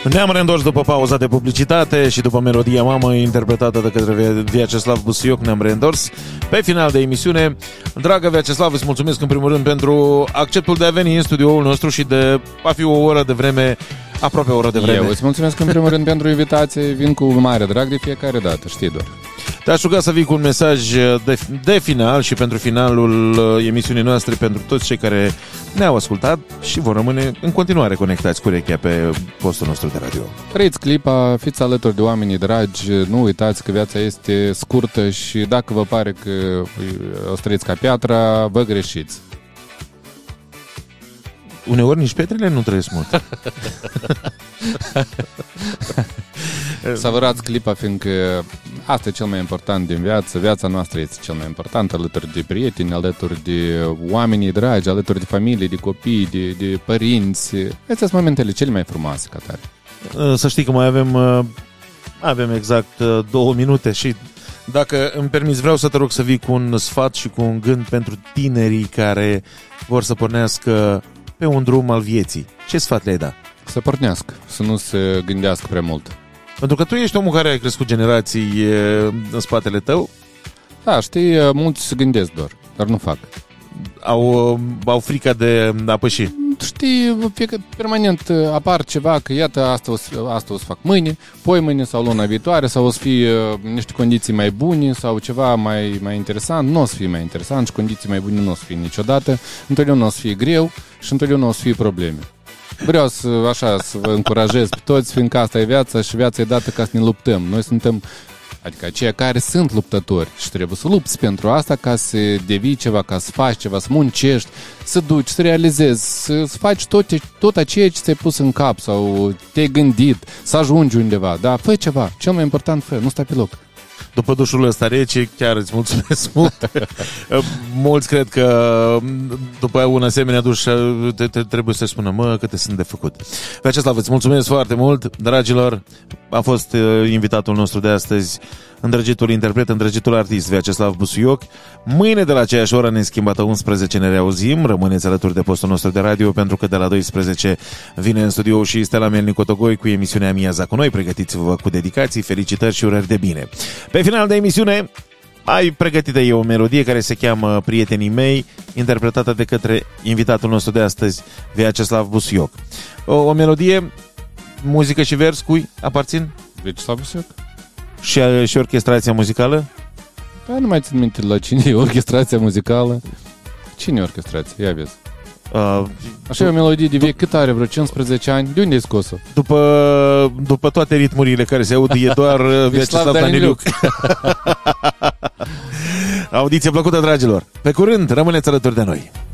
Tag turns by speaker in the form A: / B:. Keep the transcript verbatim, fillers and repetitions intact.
A: Ne-am reîntors după pauza de publicitate și după melodia Mamă, interpretată de către Vyacheslav Busuioc. Ne-am reîntors pe final de emisiune. Dragă Vyacheslav, îți mulțumesc în primul rând pentru acceptul de a veni în studioul nostru și de a fi o oră de vreme, aproape o oră de vreme.
B: Eu îți mulțumesc în primul rând pentru invitație. Vin cu mare drag de fiecare dată, știi doar.
A: Te-aș ruga să vii cu un mesaj de, de final și pentru finalul emisiunii noastre pentru toți cei care ne-au ascultat și vor rămâne în continuare conectați cu urechea pe postul nostru de radio.
B: Trăiți clipa, fiți alături de oamenii dragi, nu uitați că viața este scurtă și dacă vă pare că o să trăiți ca piatra, vă greșiți.
A: Uneori nici pietrele nu trăiesc mult.
B: Savurați clipa, fiindcă asta e cel mai important din viață. Viața noastră este cel mai important, alături de prieteni, alături de oamenii dragi, alături de familie, de copii, de, de părinți. Astea sunt momentele cele mai frumoase, ca tare.
A: Să știi că mai avem avem exact două minute și dacă îmi permiți, vreau să te rog să vii cu un sfat și cu un gând pentru tinerii care vor să pornească pe un drum al vieții. Ce sfat le-ai da?
B: Să pornească, să nu se gândească prea mult.
A: Pentru că tu ești omul care a crescut generații în spatele tău.
B: Da, știi, mulți se gândesc doar, dar nu fac.
A: Au, au frica de a păși.
B: Știi, permanent apar ceva, că iată, asta o, asta o să fac mâine, poi mâine sau luna viitoare, sau o să fie niște condiții mai bune sau ceva mai, mai interesant. Nu o să fie mai interesant și condiții mai bune nu o să fie niciodată. Întotdeauna o să fie greu și întotdeauna o să fie probleme. Vreau să, așa, să vă încurajez pe toți, fiindcă asta e viața și viața e dată ca să ne luptăm. Noi suntem, adică aceia care sunt luptători și trebuie să lupți pentru asta ca să devii ceva, ca să faci ceva, să muncești, să duci, să realizezi, să, să faci tot, tot aceea ce ți-ai pus în cap sau te-ai gândit, să ajungi undeva. Da, fă ceva, cel mai important fă, nu stai pe loc.
A: După dușul ăsta rece, chiar îți mulțumesc mult. Mulți cred că după un asemenea duș te, te, trebuie să spună, mă, câte sunt de făcut. Vyacheslav, îți mulțumesc foarte mult, dragilor. A fost uh, invitatul nostru de astăzi, îndrăgitul interpret, îndrăgitul artist Vyacheslav Busuioc. Mâine de la aceeași oră neschimbată unsprezece ne reauzim. Rămâneți alături de postul nostru de radio, pentru că de la douăsprezece vine în studio și Stella Melnic-Otogoi cu emisiunea Miaza cu noi. Pregătiți-vă cu dedicații, felicitări și urări de bine. Pe final de emisiune ai pregătită eu o melodie care se cheamă Prietenii mei, interpretată de către invitatul nostru de astăzi, Vyacheslav Busuioc. O, o melodie, muzică și vers, cui aparțin?
B: Vyacheslav Busuioc.
A: Și, și orchestrația muzicală?
B: Păi nu mai țin minte la cine e orchestrația muzicală. Cine e orchestrația? Ia vezi. Uh, Așa e o melodie de vechi, cât are, vreo cincisprezece ani? De unde ai scos-o?
A: După, după toate ritmurile care se aud, e doar Vyacheslav Daniliuc. Audiție plăcută, dragilor! Pe curând, rămâneți alături de noi!